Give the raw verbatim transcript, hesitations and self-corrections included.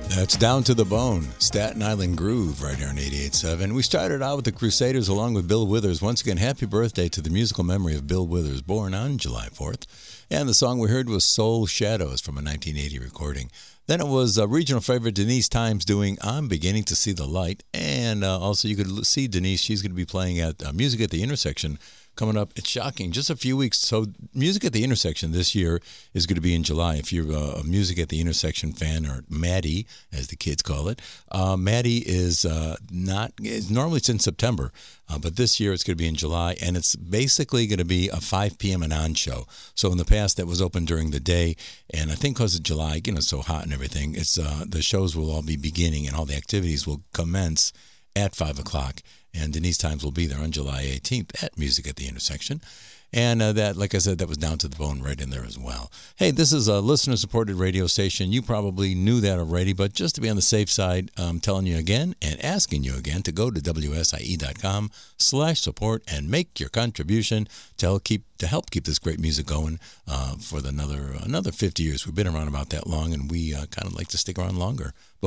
That's Down to the Bone, Staten Island Groove, right here on eighty-eight point seven. We started out with the Crusaders along with Bill Withers. Once again, happy birthday to the musical memory of Bill Withers, born on July fourth. And the song we heard was Soul Shadows from a nineteen eighty recording. Then it was a regional favorite, Denise Times, doing I'm Beginning to See the Light. And uh, also you could see Denise, she's going to be playing at uh, Music at the Intersection coming up. It's shocking, just a few weeks. So Music at the Intersection this year is going to be in July. If you're a Music at the Intersection fan, or Maddie, as the kids call it, uh, Maddie is uh, not, it's, normally it's in September, uh, but this year it's going to be in July, and it's basically going to be a five p.m. and on show. So in the past, that was open during the day, and I think because of July, you know, it's so hot and everything, it's uh, the shows will all be beginning, and all the activities will commence at five o'clock. And Denise Times will be there on July eighteenth at Music at the Intersection. And uh, that, like I said, that was Down to the Bone right in there as well. Hey, this is a listener-supported radio station. You probably knew that already, but just to be on the safe side, I'm telling you again and asking you again to go to W S I E dot com slash support and make your contribution to help keep, to help keep this great music going uh, for the another, another fifty years. We've been around about that long, and we uh, kind of like to stick around longer. But